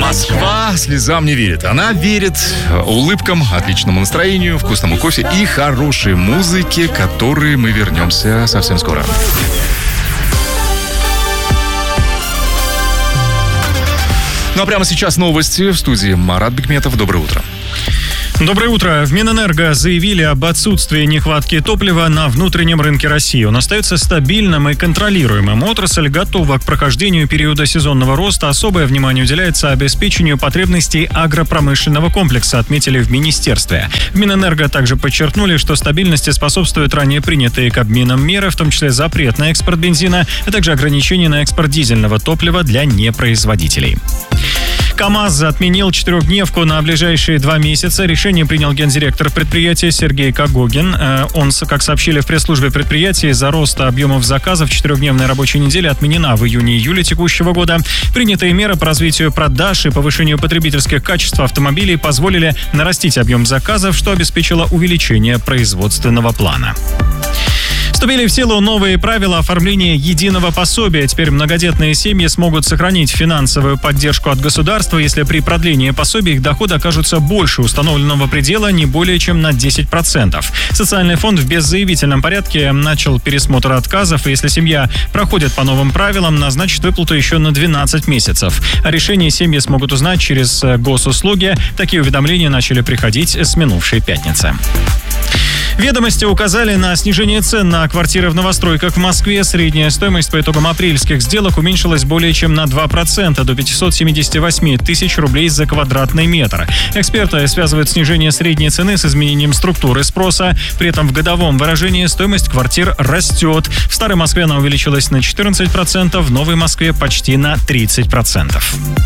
Москва слезам не верит. Она верит улыбкам, отличному настроению, вкусному кофе и хорошей музыке, к которой мы вернемся совсем скоро. Ну а прямо сейчас новости в студии Марат Бекметов. Доброе утро. Доброе утро. В Минэнерго заявили об отсутствии нехватки топлива на внутреннем рынке России. Он остается стабильным и контролируемым. Отрасль готова к прохождению периода сезонного роста. Особое внимание уделяется обеспечению потребностей агропромышленного комплекса, отметили в министерстве. В Минэнерго также подчеркнули, что стабильности способствуют ранее принятые Кабмином меры, в том числе запрет на экспорт бензина, а также ограничения на экспорт дизельного топлива для непроизводителей. КАМАЗ отменил 4-дневку на ближайшие 2 месяца. Решение принял гендиректор предприятия Сергей Когогин. Он, как сообщили в пресс-службе предприятия, из-за роста объемов заказов 4-дневная рабочая неделя отменена в июне-июле текущего года. Принятые меры по развитию продаж и повышению потребительских качеств автомобилей позволили нарастить объем заказов, что обеспечило увеличение производственного плана. Вступили в силу новые правила оформления единого пособия. Теперь многодетные семьи смогут сохранить финансовую поддержку от государства, если при продлении пособия их доходы окажутся больше установленного предела не более чем на 10%. Социальный фонд в беззаявительном порядке начал пересмотр отказов, и если семья проходит по новым правилам, назначит выплату еще на 12 месяцев. О решении семьи смогут узнать через госуслуги. Такие уведомления начали приходить с минувшей пятницы. Ведомости указали на снижение цен на квартиры в новостройках в Москве. Средняя стоимость по итогам апрельских сделок уменьшилась более чем на 2%, до 578 тысяч рублей за квадратный метр. Эксперты связывают снижение средней цены с изменением структуры спроса. При этом в годовом выражении стоимость квартир растет. В Старой Москве она увеличилась на 14%, в Новой Москве почти на 30%.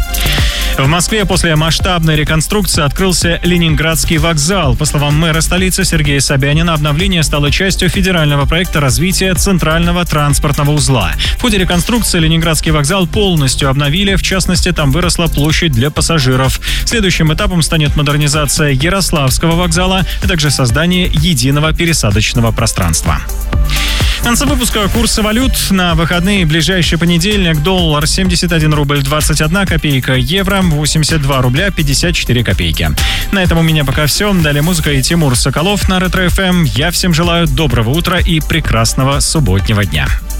В Москве после масштабной реконструкции открылся Ленинградский вокзал. По словам мэра столицы Сергея Собянина, обновление стало частью федерального проекта развития центрального транспортного узла. В ходе реконструкции Ленинградский вокзал полностью обновили. В частности, там выросла площадь для пассажиров. Следующим этапом станет модернизация Ярославского вокзала, а также создание единого пересадочного пространства. В конце выпуска курсы валют на выходные. Ближайший понедельник: доллар 71 рубль 21 копейка, евро 82 рубля 54 копейки. На этом у меня пока все. Далее музыка и Тимур Соколов на Ретро ФМ. Я всем желаю доброго утра и прекрасного субботнего дня.